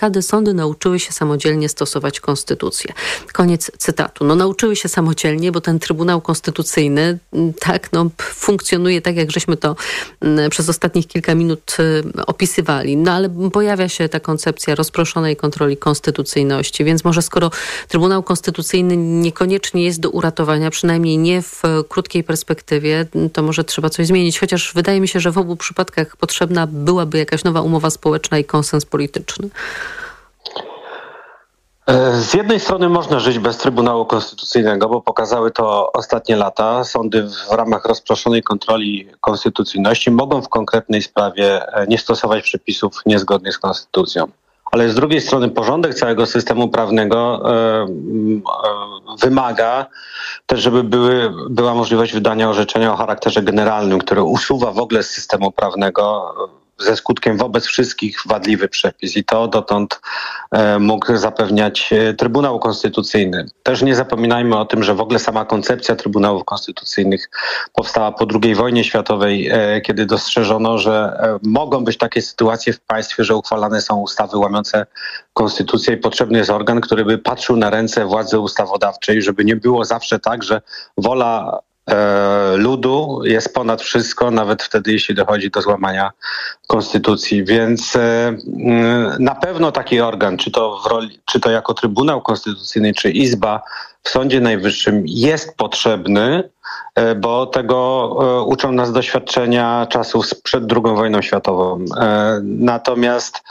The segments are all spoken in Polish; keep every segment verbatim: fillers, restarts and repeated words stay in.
dekady sądy nauczyły się samodzielnie stosować konstytucję. Koniec cytatu. No nauczyły się samodzielnie, bo ten Trybunał Konstytucyjny tak, no, funkcjonuje tak, jak żeśmy to przez ostatnich kilka minut opisywali. No ale pojawia się ta koncepcja rozproszonej kontroli konstytucyjności, więc może skoro Trybunał Konstytucyjny niekoniecznie jest do uratowania, przynajmniej nie w krótkiej perspektywie, to może trzeba coś zmienić. Chociaż wydaje mi się, że w obu przypadkach potrzebna byłaby jakaś nowa umowa społeczna i konsens polityczny. Z jednej strony można żyć bez Trybunału Konstytucyjnego, bo pokazały to ostatnie lata. Sądy w ramach rozproszonej kontroli konstytucyjności mogą w konkretnej sprawie nie stosować przepisów niezgodnych z konstytucją. Ale z drugiej strony porządek całego systemu prawnego e, e, wymaga też, żeby były, była możliwość wydania orzeczenia o charakterze generalnym, które usuwa w ogóle z systemu prawnego ze skutkiem wobec wszystkich wadliwy przepis i to dotąd e, mógł zapewniać e, Trybunał Konstytucyjny. Też nie zapominajmy o tym, że w ogóle sama koncepcja Trybunałów Konstytucyjnych powstała po drugiej wojnie światowej, e, kiedy dostrzeżono, że e, mogą być takie sytuacje w państwie, że uchwalane są ustawy łamiące konstytucję i potrzebny jest organ, który by patrzył na ręce władzy ustawodawczej, żeby nie było zawsze tak, że wola ludu jest ponad wszystko, nawet wtedy, jeśli dochodzi do złamania konstytucji. Więc na pewno taki organ, czy to w roli, czy to jako Trybunał Konstytucyjny, czy Izba w Sądzie Najwyższym jest potrzebny, bo tego uczą nas doświadczenia czasów sprzed drugą wojną światową. Natomiast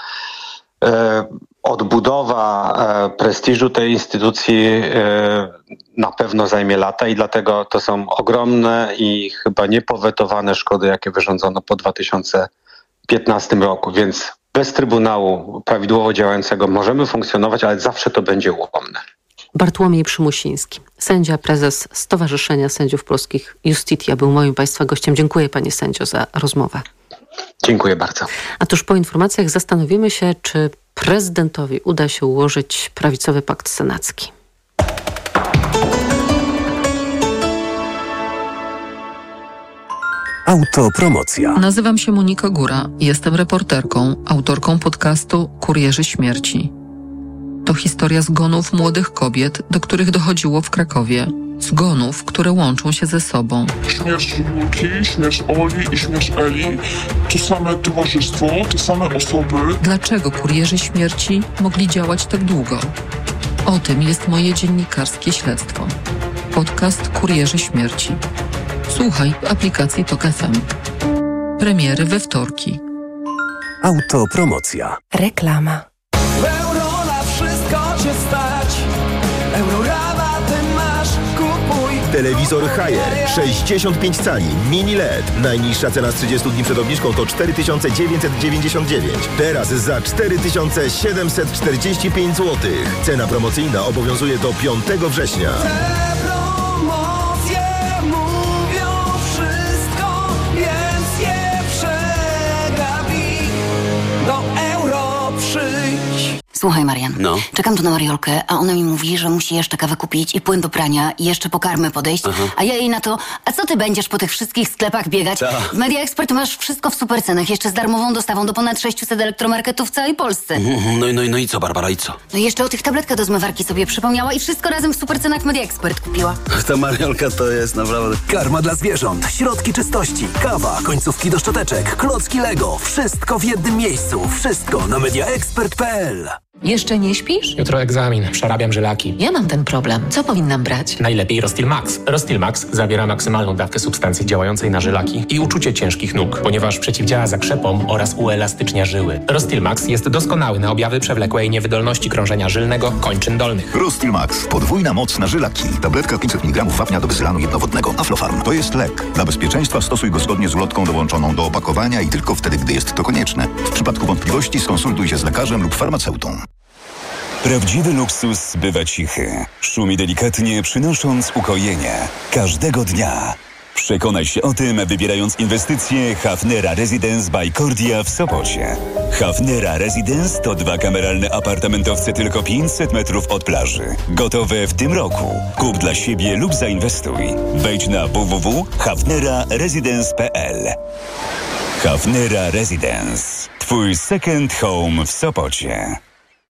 odbudowa e, prestiżu tej instytucji e, na pewno zajmie lata i dlatego to są ogromne i chyba niepowetowane szkody, jakie wyrządzono po dwa tysiące piętnastym roku. Więc bez Trybunału prawidłowo działającego możemy funkcjonować, ale zawsze to będzie ułomne. Bartłomiej Przymusiński, sędzia, prezes Stowarzyszenia Sędziów Polskich Iustitia, był moim Państwa gościem. Dziękuję, panie sędzio, za rozmowę. Dziękuję bardzo. A tuż po informacjach zastanowimy się, czy prezydentowi uda się ułożyć prawicowy pakt senacki. Autopromocja. Nazywam się Monika Góra. Jestem reporterką, autorką podcastu Kurierzy Śmierci. To historia zgonów młodych kobiet, do których dochodziło w Krakowie. Zgonów, które łączą się ze sobą. Śmierć Julki, śmierć Oli i śmierć Eli. To same towarzystwo, te same osoby. Dlaczego kurierzy śmierci mogli działać tak długo? O tym jest moje dziennikarskie śledztwo. Podcast Kurierzy Śmierci. Słuchaj w aplikacji Tok F M. Premiery we wtorki. Autopromocja. Reklama. Euro na wszystko cię stać. Eurorabaty masz, kupuj. Telewizor Haier sześćdziesiąt pięć cali, mini L E D. Najniższa cena z trzydziestu dni przed obniżką to cztery tysiące dziewięćset dziewięćdziaść dziewięć. Teraz za cztery tysiące siedemset czterdzieści pięć złotych. Cena promocyjna obowiązuje do piątego września. Te promocje mówią wszystko, więc je przegapi. Do euro przyjdź. Słuchaj, Marian, No. czekam tu na Mariolkę, a ona mi mówi, że musi jeszcze kawę kupić i płyn do prania i jeszcze po karmę podejść, Aha. a ja jej na to, a co ty będziesz po tych wszystkich sklepach biegać? Ta. W Media Expert masz wszystko w supercenach, jeszcze z darmową dostawą do ponad sześciuset elektromarketów w całej Polsce. No i, no, i, no i co, Barbara, i co? No i jeszcze o tych tabletkach do zmywarki sobie przypomniała i wszystko razem w supercenach w Media Expert kupiła. Ta Mariolka to jest naprawdę... Karma dla zwierząt, środki czystości, kawa, końcówki do szczoteczek, klocki Lego. Wszystko w jednym miejscu. Wszystko na mediaexpert kropka p l. Jeszcze nie śpisz? Jutro egzamin, przerabiam żylaki. Ja mam ten problem. Co powinnam brać? Najlepiej Rostil Max. Rostil Max zawiera maksymalną dawkę substancji działającej na żylaki i uczucie ciężkich nóg, ponieważ przeciwdziała zakrzepom oraz uelastycznia żyły. Rostil Max jest doskonały na objawy przewlekłej niewydolności krążenia żylnego kończyn dolnych. Rostil Max. Podwójna moc na żylaki. Tabletka pięćset miligramów wapnia do wysylanu jednowodnego. Aflofarm. To jest lek. Dla bezpieczeństwa stosuj go zgodnie z ulotką dołączoną do opakowania i tylko wtedy, gdy jest to konieczne. W przypadku wątpliwości skonsultuj się z lekarzem lub farmaceutą. Prawdziwy luksus bywa cichy. Szumi delikatnie, przynosząc ukojenie. Każdego dnia. Przekonaj się o tym, wybierając inwestycje Hafnera Residence by Cordia w Sopocie. Hafnera Residence to dwa kameralne apartamentowce tylko pięćset metrów od plaży. Gotowe w tym roku. Kup dla siebie lub zainwestuj. Wejdź na w w w kropka hafnera residence kropka p l. Hafnera Residence. Twój second home w Sopocie.